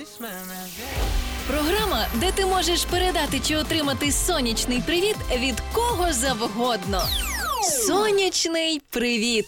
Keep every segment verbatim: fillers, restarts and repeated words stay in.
Програма, де ти можеш передати чи отримати сонячний привіт від кого завгодно. Сонячний привіт!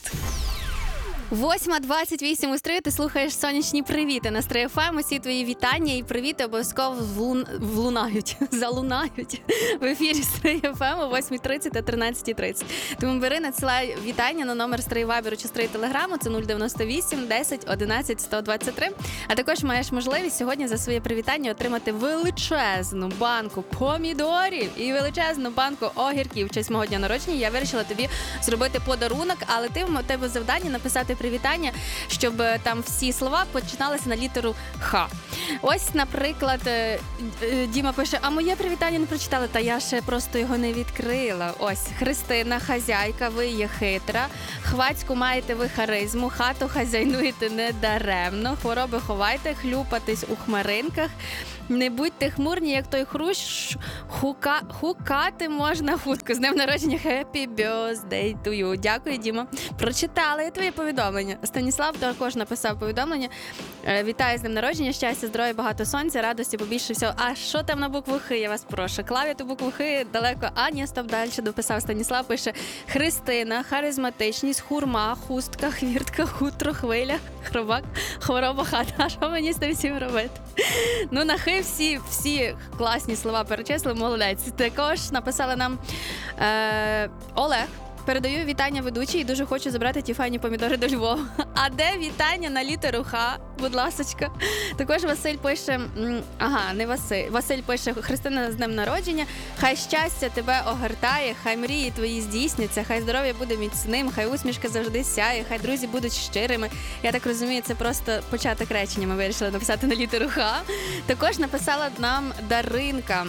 восьма двадцять вісім у Стрию, ти слухаєш сонячні привіти на Стрий еф ем. Усі твої вітання і привіти обов'язково влун... влунають, залунають в ефірі Стрий еф ем о восьма тридцять та тринадцята тридцять. Тому бери, надсилай вітання на номер Стрий Вайберу чи Стрий Телеграму, це нуль дев'яносто вісім десять одинадцять сто двадцять три. А також маєш можливість сьогодні за своє привітання отримати величезну банку помідорів і величезну банку огірків. В честь мого дня народження я вирішила тобі зробити подарунок, але ти в тебе завдання написати привітання, щоб там всі слова починалися на літеру Х. Ось, наприклад, Діма пише, а моє привітання не прочитали, та я ще просто його не відкрила. Ось, Христина, хазяйка, ви є хитра, хвацьку маєте ви харизму, хату хазяйнуєте недаремно, хвороби ховайте, хлюпатись у хмаринках, не будьте хмурні, як той хрущ, хука, хукати можна хутко. З днем народження, happy birthday to you. Дякую, Діма. Прочитала я твоє повідомлення. Станіслав також написав повідомлення. Вітаю з днем народження, щастя, здоров'я, багато сонця, радості, побільше всього. А що там на букву Х, я вас прошу? Клаві ту букву Х далеко. А, ні, стоп, далі дописав Станіслав. Пише Христина, харизматичність, хурма, хустка, хвіртка, хутро, хвиля, хробак, хвороба, хата. А що мені з тим всім робити? Ну, на Х всі, всі класні слова перечислив, молодець. Також написали нам е, Олег. Передаю вітання ведучій і дуже хочу забрати ті файні помідори до Львова. А де вітання на літеру Х? Будь ласочка. Також Василь пише, ага, не Василь. Василь пише, Христина з днем народження. Хай щастя тебе огортає, хай мрії твої здійсняться, хай здоров'я буде міцним, хай усмішка завжди сяє, хай друзі будуть щирими. Я так розумію, це просто початок речення ми вирішили написати на літеру Х. Також написала нам Даринка.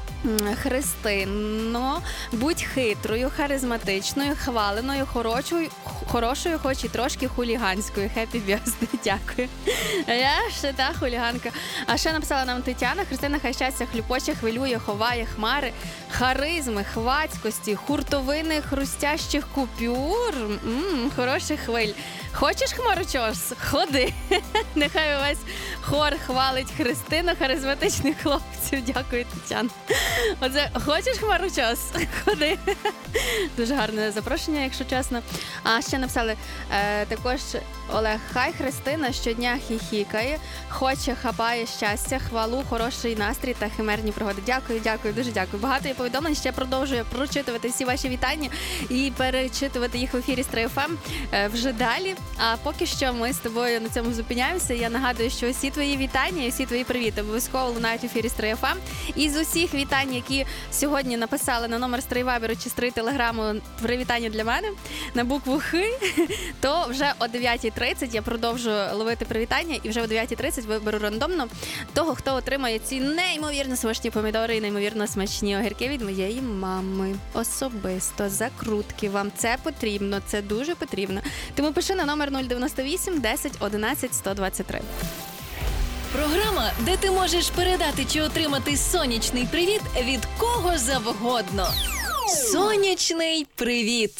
Христино, будь хитрою, харизматичною, хваленою, хорошою, хорошою, хоч і трошки хуліганською. Happy birthday, дякую. Я ще та хуліганка. А ще написала нам Тетяна. Христина, хай щастя хлюпоче, хвилює, ховає хмари, харизми, хвацькості, хуртовини, хрустящих купюр, М-м, хороших хвиль. Хочеш хмарочос? Ходи. Нехай увесь хор хвалить Христину, харизматичних хлопців. Дякую, Тетяна. Оце, хочеш хмарочос? Ходи. Дуже гарне запрошення, якщо чесно. А ще написали е, також Олег, хай Христина щодня хіхікає, хоче, хапає щастя, хвалу, хороший настрій та химерні пригоди. Дякую, дякую, дуже дякую. Багато є повідомлень, ще продовжую прочитувати всі ваші вітання і перечитувати їх в ефірі Стрий еф ем е, вже далі. А поки що ми з тобою на цьому зупиняємося. Я нагадую, що всі твої вітання і всі твої привіти обов'язково лунають в ефірі Стрий еф ем. І з усіх вітань, які сьогодні написали на номер Стрий Вайберу чи Стрий Телеграму, привітання для мене на букву Х, то вже о дев'ятій тридцять я продовжую ловити привітання і вже о дев'ятій тридцять виберу рандомно того, хто отримає ці неймовірно смачні помідори і неймовірно смачні огірки від моєї мами. Особисто, закрутки. Вам це потрібно, це дуже потрібно. Тому пиши на номер нуль дев'яносто вісім десять одинадцять сто двадцять три. Програма, де ти можеш передати чи отримати сонячний привіт від кого завгодно. Сонячний привіт!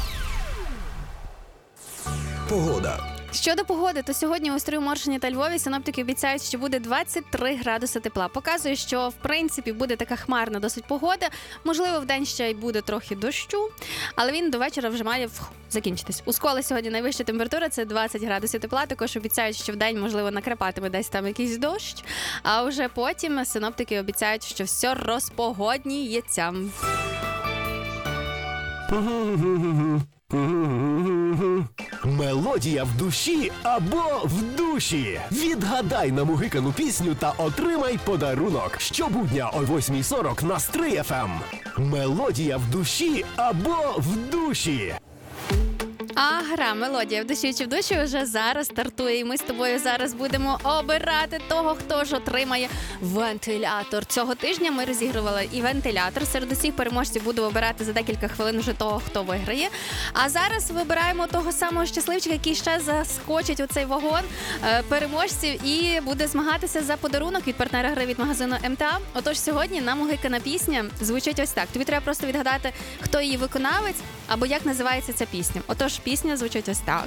Погода. Щодо погоди, то сьогодні у Стрию, Моршині та Львові синоптики обіцяють, що буде двадцять три градуси тепла. Показує, що в принципі буде така хмарна досить погода. Можливо, вдень ще й буде трохи дощу, але він до вечора вже має фух, закінчитись. У Сколі сьогодні найвища температура – це двадцять градусів тепла. Також обіцяють, що вдень, можливо, накрапатиме десь там якийсь дощ. А вже потім синоптики обіцяють, що все розпогодніється. Мелодія в душі або в душі. Відгадай намугикану пісню та отримай подарунок. Щобудня о восьмій сорок на Стрий еф ем. Мелодія в душі або в душі. А гра «Мелодія в душі чи в душі» вже зараз стартує. І ми з тобою зараз будемо обирати того, хто ж отримає вентилятор. Цього тижня ми розігрували і вентилятор. Серед усіх переможців буду обирати за декілька хвилин вже того, хто виграє. А зараз вибираємо того самого щасливчика, який ще заскочить у цей вагон е, переможців і буде змагатися за подарунок від партнера гри від магазину ем те а. Отож, сьогодні намугикана пісня звучить ось так. Тобі треба просто відгадати, хто її виконавець або як називається ця пісня. Отож, пісня звучить ось так.